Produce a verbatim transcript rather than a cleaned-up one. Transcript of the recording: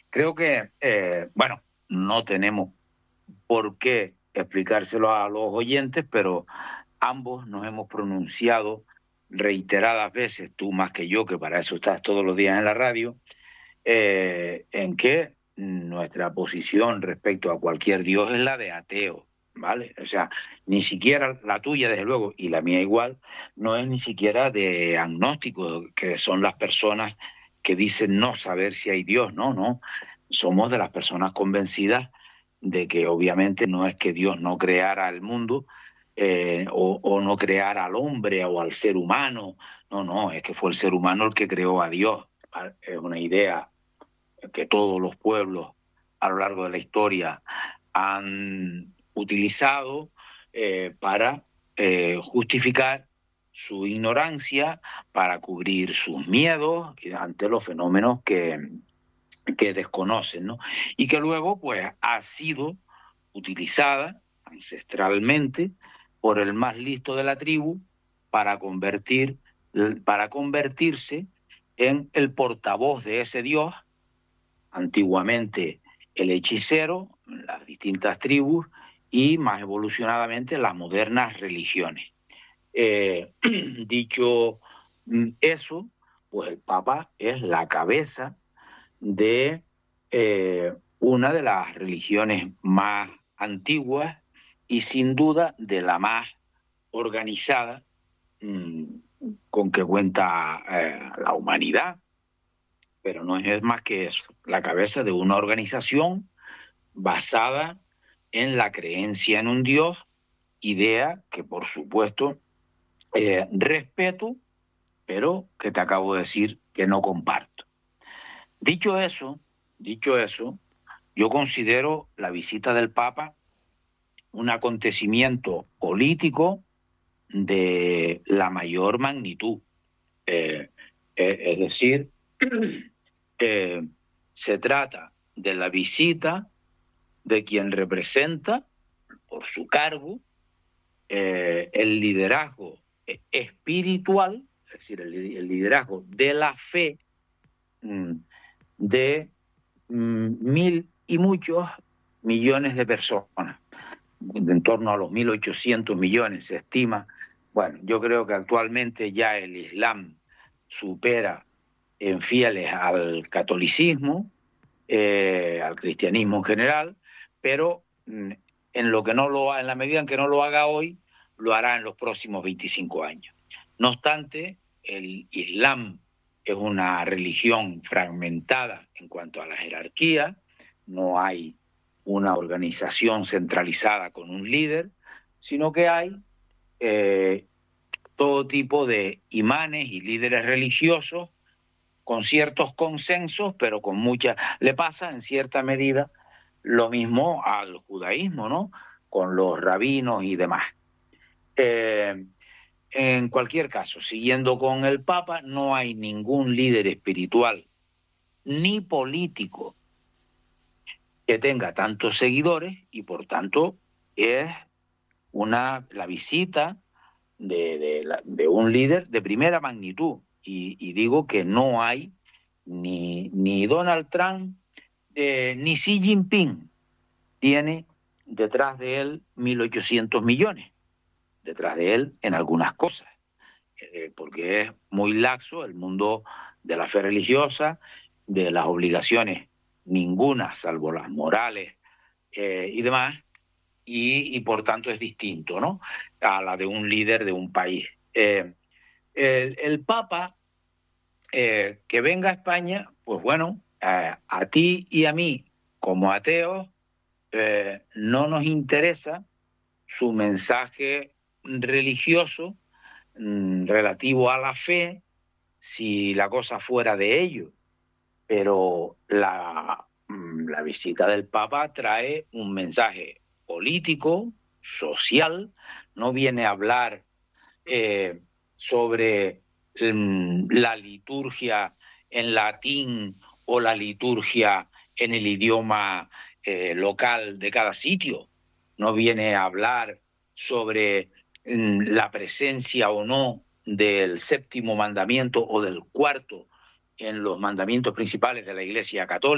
Creo que, eh, bueno, no tenemos por qué explicárselo a los oyentes, pero ambos nos hemos pronunciado reiteradas veces, tú más que yo, que para eso estás todos los días en la radio, eh, en que nuestra posición respecto a cualquier Dios es la de ateo, ¿vale? O sea, ni siquiera la tuya, desde luego, y la mía igual, no es ni siquiera de agnósticos, que son las personas que dicen no saber si hay Dios, no, no. Somos de las personas convencidas de que obviamente no es que Dios no creara el mundo, eh, o, o no creara al hombre o al ser humano, no, no, es que fue el ser humano el que creó a Dios. Es una idea que todos los pueblos a lo largo de la historia han utilizado eh, para eh, justificar su ignorancia, para cubrir sus miedos ante los fenómenos que, que desconocen, ¿no? Y que luego pues ha sido utilizada ancestralmente por el más listo de la tribu para convertir, para convertirse en el portavoz de ese Dios. Antiguamente el hechicero, las distintas tribus y más evolucionadamente las modernas religiones. Eh, dicho eso, pues el Papa es la cabeza de eh, una de las religiones más antiguas y sin duda de la más organizada mmm, con que cuenta eh, la humanidad. Pero no es más que eso, la cabeza de una organización basada en la creencia en un Dios, idea que por supuesto eh, respeto, pero que te acabo de decir que no comparto. Dicho eso, dicho eso, yo considero la visita del Papa un acontecimiento político de la mayor magnitud. Eh, eh, es decir, eh, se trata de la visita de quien representa por su cargo eh, el liderazgo espiritual, es decir, el, el liderazgo de la fe mmm, de mmm, mil y muchos millones de personas, en torno a los mil ochocientos millones se estima. Bueno, yo creo que actualmente ya el Islam supera en fieles al catolicismo, eh, al cristianismo en general, pero en lo que no lo en la medida en que no lo haga hoy, lo hará en los próximos veinticinco años. No obstante, el Islam es una religión fragmentada en cuanto a la jerarquía, no hay una organización centralizada con un líder, sino que hay eh, todo tipo de imanes y líderes religiosos con ciertos consensos, pero con mucha... Le pasa en cierta medida lo mismo al judaísmo, ¿no? Con los rabinos y demás. Eh, en cualquier caso, siguiendo con el Papa, no hay ningún líder espiritual ni político que tenga tantos seguidores y por tanto es una, la visita de, de, la, de un líder de primera magnitud. Y, y digo que no hay ni, ni Donald Trump eh, ni Xi Jinping tiene detrás de él mil ochocientos millones, detrás de él en algunas cosas, eh, porque es muy laxo el mundo de la fe religiosa, de las obligaciones, ninguna, salvo las morales eh, y demás, y, y por tanto es distinto, ¿no?, a la de un líder de un país. Eh, el, el Papa, eh, que venga a España, pues bueno, eh, a ti y a mí, como ateos, eh, no nos interesa su mensaje religioso mmm, relativo a la fe, si la cosa fuera de ello. Pero la, la visita del Papa trae un mensaje político, social, no viene a hablar eh, sobre um, la liturgia en latín o la liturgia en el idioma eh, local de cada sitio, no viene a hablar sobre um, la presencia o no del séptimo mandamiento o del cuarto en los mandamientos principales de la Iglesia Católica.